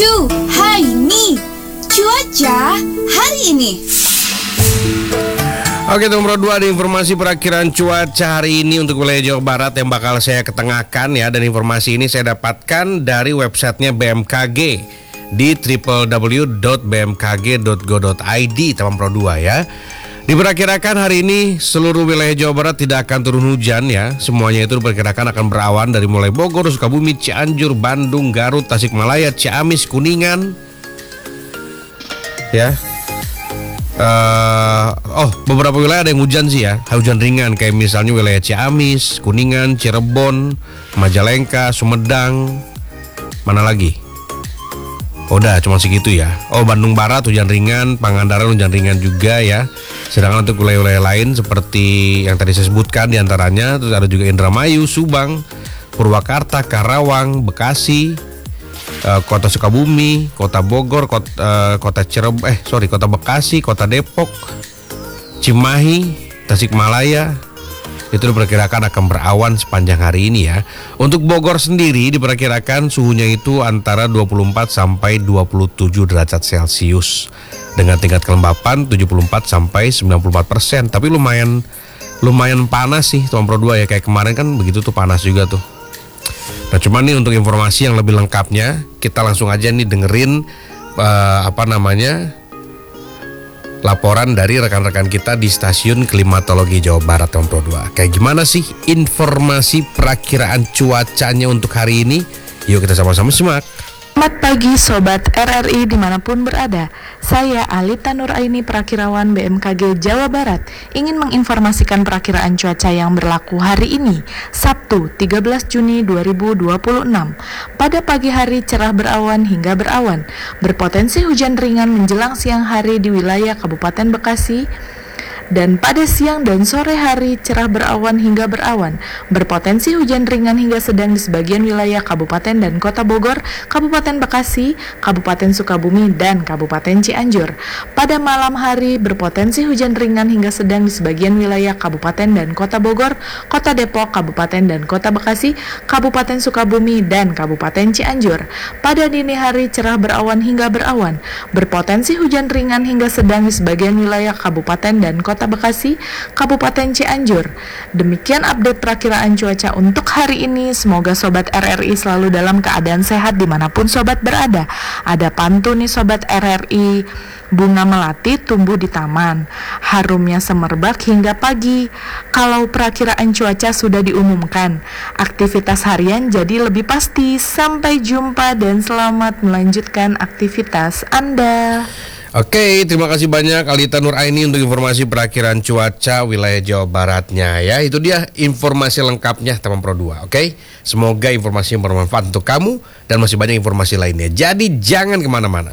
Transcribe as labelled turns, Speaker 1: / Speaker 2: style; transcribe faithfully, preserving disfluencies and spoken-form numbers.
Speaker 1: Cu, hai ni cuaca hari ini.
Speaker 2: Oke, nomor dua ada informasi perakhiran cuaca hari ini untuk wilayah Jawa Barat yang bakal saya ketengahkan ya. Dan informasi ini saya dapatkan dari websitenya B M K G di w w w dot b m k g dot go dot i d teman Pro dua ya. Diperkirakan hari ini seluruh wilayah Jawa Barat tidak akan turun hujan ya. Semuanya itu diperkirakan akan berawan dari mulai Bogor, Sukabumi, Cianjur, Bandung, Garut, Tasikmalaya, Ciamis, Kuningan ya. Uh, oh beberapa wilayah ada yang hujan sih ya, hujan ringan kayak misalnya wilayah Ciamis, Kuningan, Cirebon, Majalengka, Sumedang, mana lagi? Oh, udah cuma segitu ya. Oh, Bandung Barat hujan ringan, Pangandaran hujan ringan juga ya. Sedangkan untuk wilayah-wilayah lain seperti yang tadi saya sebutkan diantaranya, terus ada juga Indramayu, Subang, Purwakarta, Karawang, Bekasi, uh, Kota Sukabumi, Kota Bogor, Kota, uh, Kota Cirebon, eh sorry Kota Bekasi, Kota Depok, Cimahi, Tasikmalaya. Itu diperkirakan akan berawan sepanjang hari ini ya. Untuk Bogor sendiri diperkirakan suhunya itu antara dua puluh empat sampai dua puluh tujuh derajat Celcius dengan tingkat kelembapan tujuh puluh empat sampai sembilan puluh empat persen. Tapi lumayan lumayan panas sih teman Pro dua ya, kayak kemarin kan begitu tuh, panas juga tuh. Nah, cuman nih untuk informasi yang lebih lengkapnya kita langsung aja nih dengerin uh, apa namanya? laporan dari rekan-rekan kita di stasiun klimatologi Jawa Barat teman Pro dua. Kayak gimana sih informasi perakiraan cuacanya untuk hari ini? Yuk kita sama-sama simak.
Speaker 3: Selamat pagi Sobat R R I dimanapun berada. Saya Alita Nuraini, perakirawan B M K G Jawa Barat, ingin menginformasikan perakiraan cuaca yang berlaku hari ini, Sabtu tiga belas Juni dua ribu dua puluh enam. Pada pagi hari cerah berawan hingga berawan, berpotensi hujan ringan menjelang siang hari di wilayah Kabupaten Bekasi. Dan pada siang dan sore hari cerah berawan hingga berawan, berpotensi hujan ringan hingga sedang di sebagian wilayah Kabupaten dan Kota Bogor, Kabupaten Bekasi, Kabupaten Sukabumi, dan Kabupaten Cianjur. Pada malam hari berpotensi hujan ringan hingga sedang di sebagian wilayah Kabupaten dan Kota Bogor, Kota Depok, Kabupaten dan Kota Bekasi, Kabupaten Sukabumi, dan Kabupaten Cianjur. Pada dini hari cerah berawan hingga berawan, berpotensi hujan ringan hingga sedang di sebagian wilayah Kabupaten dan Kota Kota Bekasi, Kabupaten Cianjur. Demikian update perakiraan cuaca untuk hari ini. Semoga Sobat R R I selalu dalam keadaan sehat dimanapun Sobat berada. Ada pantun nih Sobat R R I. Bunga melati tumbuh di taman, harumnya semerbak hingga pagi. Kalau perakiraan cuaca sudah diumumkan, aktivitas harian jadi lebih pasti. Sampai jumpa dan selamat melanjutkan aktivitas Anda.
Speaker 2: Oke, terima kasih banyak Alita Nuraini untuk informasi perakhiran cuaca wilayah Jawa Baratnya ya. Itu dia informasi lengkapnya teman Pro dua. Oke, semoga informasi yang bermanfaat untuk kamu dan masih banyak informasi lainnya. Jadi jangan kemana-mana.